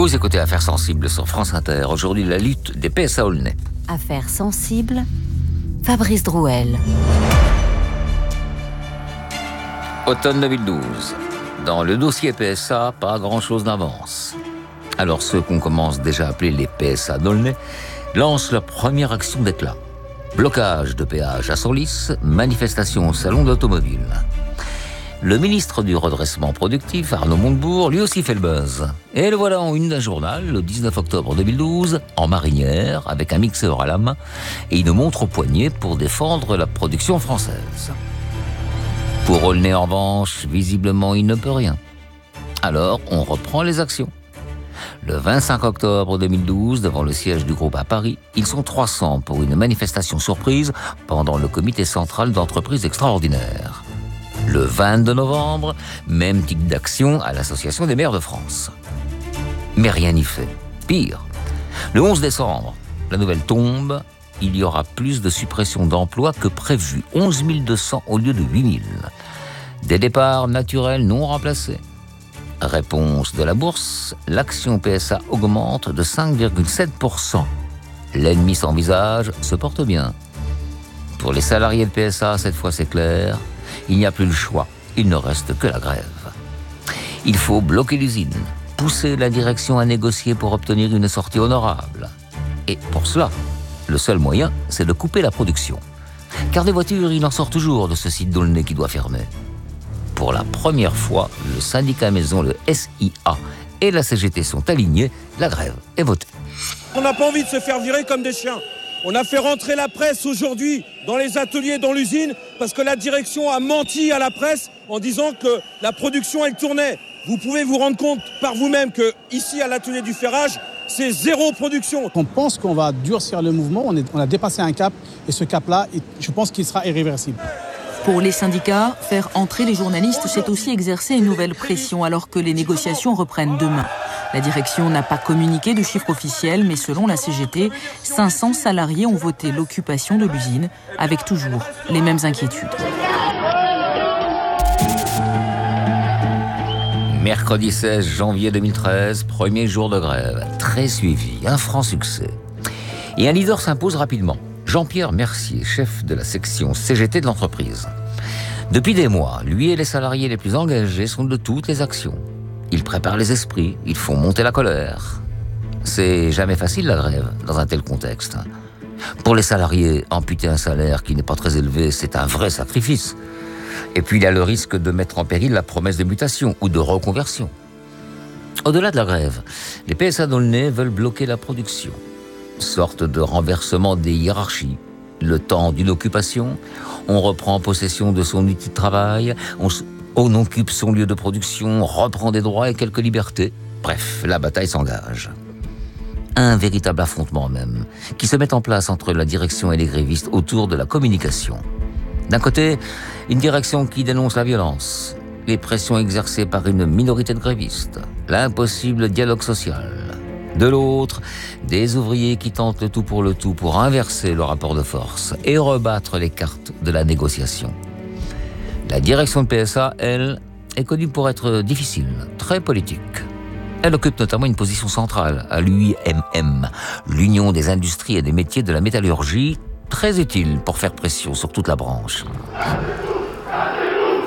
Vous écoutez Affaires sensibles sur France Inter. Aujourd'hui, la lutte des PSA Aulnay. Affaires sensibles, Fabrice Drouel. Automne 2012. Dans le dossier PSA, pas grand-chose d'avance. Alors ceux qu'on commence déjà à appeler les PSA d'Aulnay lancent leur première action d'éclat. Blocage de péage à Senlis, manifestation au salon de l'automobile. Le ministre du redressement productif, Arnaud Montebourg, lui aussi fait le buzz. Et le voilà en une d'un journal, le 19 octobre 2012, en marinière, avec un mixeur à la main et une montre au poignet pour défendre la production française. Pour Aulnay, en revanche, visiblement, il ne peut rien. Alors, on reprend les actions. Le 25 octobre 2012, devant le siège du groupe à Paris, ils sont 300 pour une manifestation surprise pendant le comité central d'entreprises extraordinaires. Le 22 novembre, même type d'action à l'Association des maires de France. Mais rien n'y fait. Pire, le 11 décembre, la nouvelle tombe, il y aura plus de suppression d'emplois que prévu, 11 200 au lieu de 8 000. Des départs naturels non remplacés. Réponse de la bourse, l'action PSA augmente de 5,7%. L'ennemi sans visage se porte bien. Pour les salariés de PSA, cette fois c'est clair, il n'y a plus le choix, il ne reste que la grève. Il faut bloquer l'usine, pousser la direction à négocier pour obtenir une sortie honorable. Et pour cela, le seul moyen, c'est de couper la production. Car des voitures, il en sort toujours de ce site d'Aulnay qui doit fermer. Pour la première fois, le syndicat maison, le SIA et la CGT sont alignés, la grève est votée. On n'a pas envie de se faire virer comme des chiens. On a fait rentrer la presse aujourd'hui dans les ateliers, dans l'usine, parce que la direction a menti à la presse en disant que la production, elle tournait. Vous pouvez vous rendre compte par vous-même que ici, à l'atelier du ferrage, c'est zéro production. On pense qu'on va durcir le mouvement, on a dépassé un cap, et ce cap-là, je pense qu'il sera irréversible. Pour les syndicats, faire entrer les journalistes, c'est aussi exercer une nouvelle pression alors que les négociations reprennent demain. La direction n'a pas communiqué de chiffres officiels, mais selon la CGT, 500 salariés ont voté l'occupation de l'usine, avec toujours les mêmes inquiétudes. Mercredi 16 janvier 2013, premier jour de grève, très suivi, un franc succès. Et un leader s'impose rapidement. Jean-Pierre Mercier, chef de la section CGT de l'entreprise. Depuis des mois, lui et les salariés les plus engagés sont de toutes les actions. Ils préparent les esprits, ils font monter la colère. C'est jamais facile la grève dans un tel contexte. Pour les salariés, amputer un salaire qui n'est pas très élevé, c'est un vrai sacrifice. Et puis il y a le risque de mettre en péril la promesse de mutation ou de reconversion. Au-delà de la grève, les PSA d'Aulnay veulent bloquer la production. Sorte de renversement des hiérarchies. Le temps d'une occupation, on reprend possession de son outil de travail, on occupe son lieu de production, on reprend des droits et quelques libertés. Bref, la bataille s'engage. Un véritable affrontement même, qui se met en place entre la direction et les grévistes autour de la communication. D'un côté, une direction qui dénonce la violence, les pressions exercées par une minorité de grévistes, l'impossible dialogue social. De l'autre, des ouvriers qui tentent le tout pour inverser le rapport de force et rebattre les cartes de la négociation. La direction de PSA, elle, est connue pour être difficile, très politique. Elle occupe notamment une position centrale à l'UIMM, l'Union des industries et des métiers de la métallurgie, très utile pour faire pression sur toute la branche.